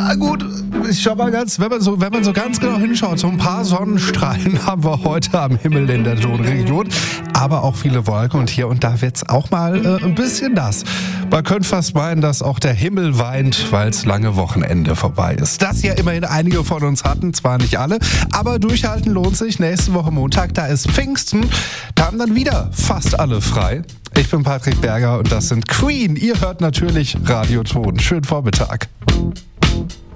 gut, ich schau mal wenn man so ganz genau hinschaut, so ein paar Sonnenstrahlen haben wir heute am Himmel in der Donauregion, aber auch viele Wolken und hier und da wird's auch mal ein bisschen nass. Man könnte fast meinen, dass auch der Himmel weint, weil das lange Wochenende vorbei ist. Das ja immerhin einige von uns hatten, zwar nicht alle, aber durchhalten lohnt sich. Nächste Woche Montag, da ist Pfingsten, da haben dann wieder fast alle frei. Ich bin Patrick Berger und das sind Queen. Ihr hört natürlich Radio Ton. Schönen Vormittag.